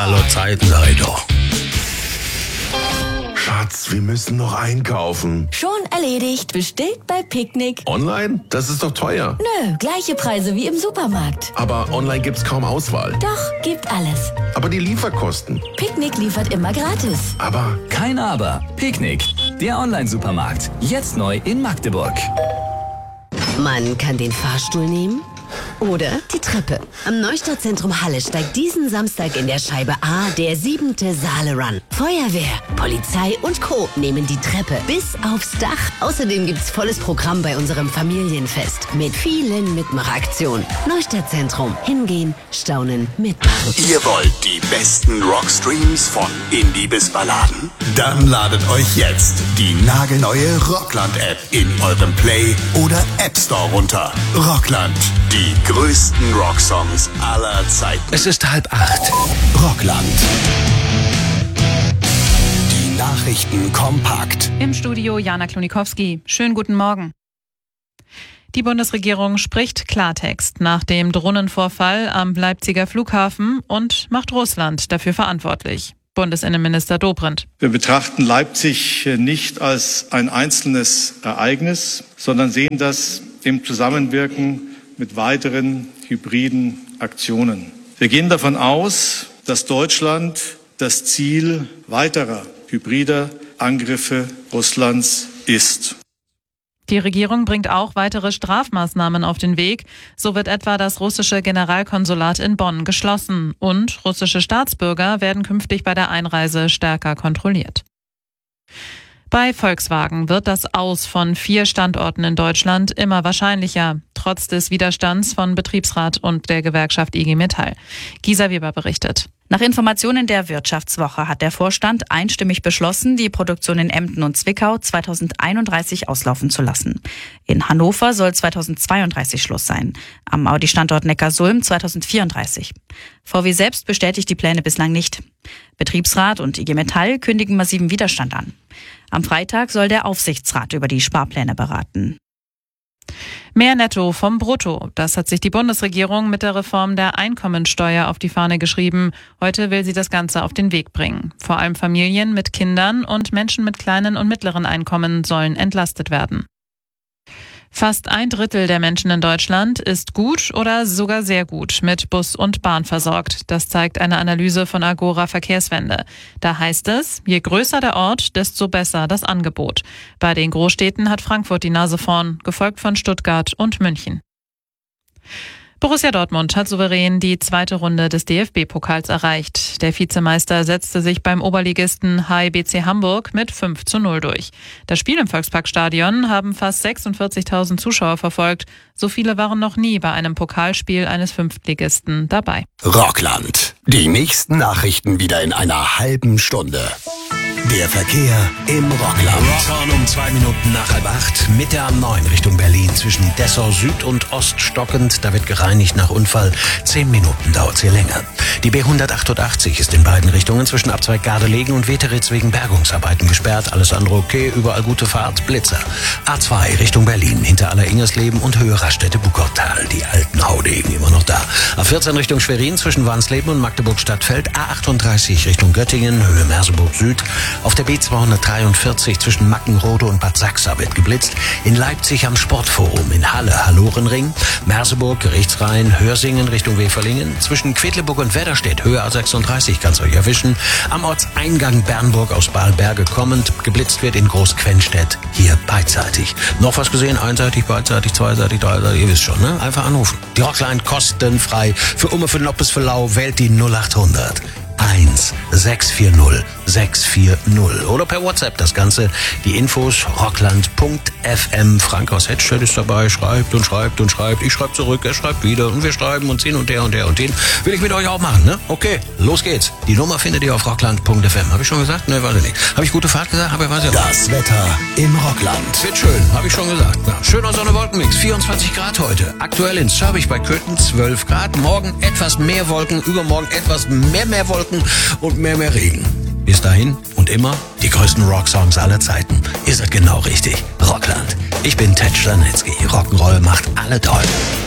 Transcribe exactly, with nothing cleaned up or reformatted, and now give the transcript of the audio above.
aller Zeiten, sag ich doch. Schatz, wir müssen noch einkaufen. Schon erledigt. Bestellt bei Picknick. Online? Das ist doch teuer. Nö, gleiche Preise wie im Supermarkt. Aber online gibt's kaum Auswahl. Doch, gibt alles. Aber die Lieferkosten. Picknick liefert immer gratis. Aber Kein Aber. Picknick, der Online-Supermarkt. Jetzt neu in Magdeburg. Man kann den Fahrstuhl nehmen oder die Treppe. Am Neustadtzentrum Halle steigt diesen Samstag in der Scheibe A der siebente Saale-Run. Feuerwehr, Polizei und Co. nehmen die Treppe bis aufs Dach. Außerdem gibt's volles Programm bei unserem Familienfest mit vielen Mitmachaktionen. Neustadtzentrum. Hingehen, staunen, mitmachen. Ihr wollt die besten Rockstreams von Indie bis Balladen? Dann ladet euch jetzt die nagelneue Rockland-App in eurem Play- oder App Store runter. Rockland, die größten Rocksongs aller Zeiten. Es ist halb acht. Rockland. Die Nachrichten kompakt. Im Studio Jana Klonikowski. Schönen guten Morgen. Die Bundesregierung spricht Klartext nach dem Drohnenvorfall am Leipziger Flughafen und macht Russland dafür verantwortlich. Bundesinnenminister Dobrindt. Wir betrachten Leipzig nicht als ein einzelnes Ereignis, sondern sehen das im Zusammenwirken mit weiteren hybriden Aktionen. Wir gehen davon aus, dass Deutschland das Ziel weiterer hybrider Angriffe Russlands ist. Die Regierung bringt auch weitere Strafmaßnahmen auf den Weg. So wird etwa das russische Generalkonsulat in Bonn geschlossen und russische Staatsbürger werden künftig bei der Einreise stärker kontrolliert. Bei Volkswagen wird das Aus von vier Standorten in Deutschland immer wahrscheinlicher, trotz des Widerstands von Betriebsrat und der Gewerkschaft I G Metall. Gisa Weber berichtet. Nach Informationen der Wirtschaftswoche hat der Vorstand einstimmig beschlossen, die Produktion in Emden und Zwickau zweitausendeinunddreißig auslaufen zu lassen. In Hannover soll zweitausendzweiunddreißig Schluss sein, am Audi-Standort Neckarsulm zweitausendvierunddreißig. V W selbst bestätigt die Pläne bislang nicht. Betriebsrat und I G Metall kündigen massiven Widerstand an. Am Freitag soll der Aufsichtsrat über die Sparpläne beraten. Mehr Netto vom Brutto. Das hat sich die Bundesregierung mit der Reform der Einkommensteuer auf die Fahne geschrieben. Heute will sie das Ganze auf den Weg bringen. Vor allem Familien mit Kindern und Menschen mit kleinen und mittleren Einkommen sollen entlastet werden. Fast ein Drittel der Menschen in Deutschland ist gut oder sogar sehr gut mit Bus und Bahn versorgt. Das zeigt eine Analyse von Agora Verkehrswende. Da heißt es, je größer der Ort, desto besser das Angebot. Bei den Großstädten hat Frankfurt die Nase vorn, gefolgt von Stuttgart und München. Borussia Dortmund hat souverän die zweite Runde des D F B-Pokals erreicht. Der Vizemeister setzte sich beim Oberligisten H I B C Hamburg mit fünf zu null durch. Das Spiel im Volksparkstadion haben fast sechsundvierzigtausend Zuschauer verfolgt. So viele waren noch nie bei einem Pokalspiel eines Fünftligisten dabei. Rockland. Die nächsten Nachrichten wieder in einer halben Stunde. Der Verkehr im Rockland. Rockland um zwei Minuten nach halb acht. Mit der A neun Richtung Berlin zwischen Dessau Süd und Ost stockend. Da wird gereinigt nach Unfall. Zehn Minuten dauert sie länger. Die B hundertachtundachtzig ist in beiden Richtungen zwischen Abzweig Gardelegen und Weteritz wegen Bergungsarbeiten gesperrt. Alles andere okay, überall gute Fahrt. Blitzer. A zwei Richtung Berlin hinter Alleringersleben und Höhe Raststätte Buckottal. Die alten Haudegen immer noch da. A vierzehn Richtung Schwerin zwischen Wansleben und Magdeburg Stadtfeld. A achtunddreißig Richtung Göttingen, Höhe Merseburg Süd. Auf der B zweihundertdreiundvierzig zwischen Mackenrode und Bad Sachsa wird geblitzt. In Leipzig am Sportforum, in Halle Hallorenring, Merseburg, Gerichtsrhein, Hörsingen Richtung Weferlingen. Zwischen Quedlinburg und Werderstedt, Höhe A sechsunddreißig, kann's euch erwischen. Am Ortseingang Bernburg aus Balberge kommend, geblitzt wird in Großquenstedt, hier beidseitig. Noch was gesehen? Einseitig, beidseitig, zweiseitig, dreiseitig, ihr wisst schon, ne? Einfach anrufen. Die Rockline kostenfrei. Für Umme, für Noppes, für Lau, wählt die null achthundert. eins sechs vier null sechs vier null oder per WhatsApp das Ganze. Die Infos rockland punkt f m. Frank aus Hedstedt ist dabei, schreibt und schreibt und schreibt. Ich schreibe zurück, er schreibt wieder und wir schreiben uns hin und der und der und den. Will ich mit euch auch machen, ne? Okay, los geht's. Die Nummer findet ihr auf rockland punkt f m. Habe ich schon gesagt? Ne, weiß ich nicht. Habe ich gute Fahrt gesagt? Habe ich weiß ich auch. Das Wetter im Rockland. Wird schön, habe ich schon gesagt. Ja, schöner Sonne-Wolkenmix, vierundzwanzig Grad heute. Aktuell in Zürich bei Köthen zwölf Grad. Morgen etwas mehr Wolken, übermorgen etwas mehr, mehr Wolken und mehr, mehr Regen. Bis dahin und immer die größten Rocksongs aller Zeiten. Ihr seid genau richtig. Rockland. Ich bin Ted Stanitzky. Rock'n'Roll macht alle toll.